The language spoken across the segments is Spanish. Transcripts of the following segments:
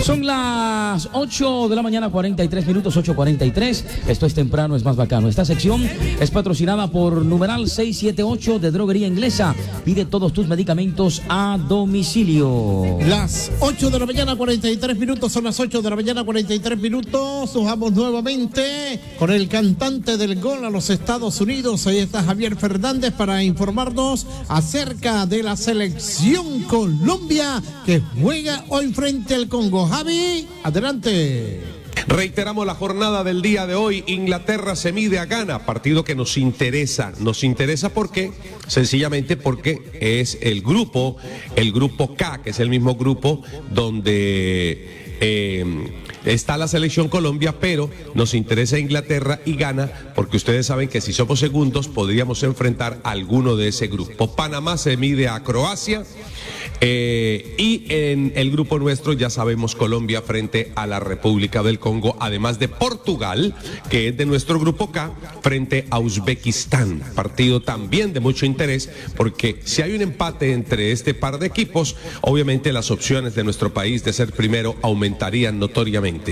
Son las 8 de la mañana, 43 minutos, 8:43. Esto es Temprano es Más Bacano. Esta sección es patrocinada por numeral 678 de Droguería Inglesa. Pide todos tus medicamentos a domicilio. Las 8 de la mañana, 43 minutos. Son las 8 de la mañana, 43 minutos. Nos vamos nuevamente con el cantante del gol a los Estados Unidos. Ahí está Javier Fernández para informarnos acerca de la selección Colombia que juega hoy frente al Congo. Javi, adelante. Reiteramos la jornada del día de hoy. Inglaterra se mide a Ghana, partido que nos interesa. Nos interesa porque, sencillamente porque es el grupo K, que es el mismo grupo donde está la selección Colombia, pero nos interesa Inglaterra y Ghana porque ustedes saben que si somos segundos podríamos enfrentar a alguno de ese grupo. Panamá se mide a Croacia. Y en el grupo nuestro ya sabemos Colombia frente a la República del Congo, además de Portugal, que es de nuestro grupo K, frente a Uzbekistán. Partido también de mucho interés porque si hay un empate entre este par de equipos, obviamente las opciones de nuestro país de ser primero aumentarían notoriamente.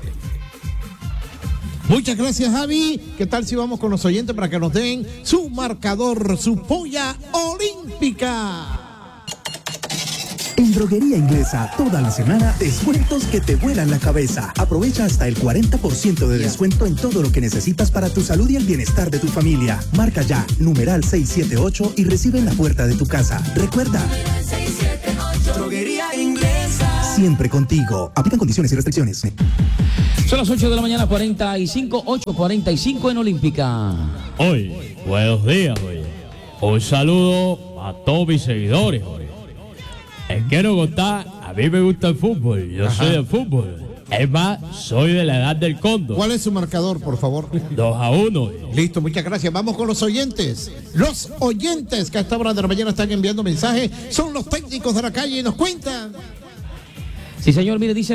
Muchas gracias, Javi. ¿Qué tal si vamos con los oyentes para que nos den su marcador, su polla olímpica? En Droguería Inglesa, toda la semana, descuentos que te vuelan la cabeza. Aprovecha hasta el 40% de descuento en todo lo que necesitas para tu salud y el bienestar de tu familia. Marca ya, numeral 678 y recibe en la puerta de tu casa. Recuerda, 678. Droguería Inglesa. Siempre contigo. Aplican condiciones y restricciones. Son las 8 de la mañana, 45, 8:45 en Olímpica. Hoy, buenos días, oye. Un saludo a todos mis seguidores, oye. Les quiero contar, a mí me gusta el fútbol, yo soy del fútbol. Es más, soy de la edad del cóndor. ¿Cuál es su marcador, por favor? 2-1. Listo, muchas gracias. Vamos con los oyentes. Los oyentes que a esta hora de la mañana están enviando mensajes son los técnicos de la calle y nos cuentan. Sí, señor, mire, dice